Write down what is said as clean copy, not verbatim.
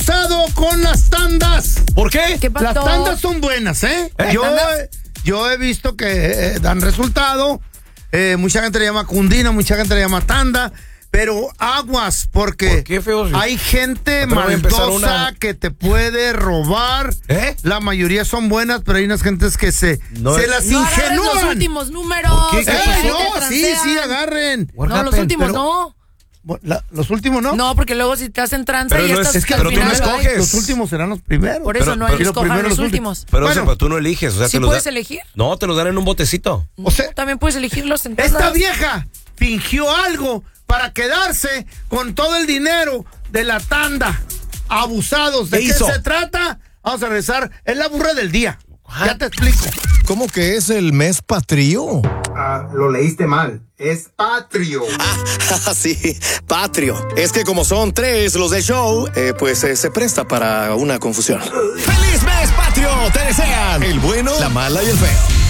abusado con las tandas. ¿Por qué? ¿Qué pasó? Las tandas son buenas, ¿eh? Yo he visto que dan resultado. Mucha gente le llama cundina, mucha gente le llama tanda. Pero aguas, porque ¿Por qué, feo? hay gente Apenas voy a empezar maldosa que te puede robar. La mayoría son buenas, pero hay unas gentes que se las No agarren ingenúan. los últimos números. ¿Por qué? ¿Qué pasó? No, sí, agarren. No, los últimos no. Los últimos no. No, porque luego si te hacen tranza Pero y no estás es que al tú no final, escoges. Los últimos serán los primeros. Por eso no hay que escoger los últimos. Pero, Bueno. pero tú no eliges. O sea, ¿Sí te los puedes elegir? No, te los dan en un botecito. O sea, También puedes elegirlos en esta tandas. vieja fingió algo para quedarse con todo el dinero de la tanda. Abusados. ¿De ¿Qué qué hizo? se trata? Vamos a regresar. Es la burra del día. Ya te explico. ¿Cómo que es el mes patrio? Lo leíste mal. Es patrio. Sí, patrio. Es que como son 3 los del show, pues se presta para una confusión. ¡Feliz mes patrio! Te desean el bueno, la mala y el feo.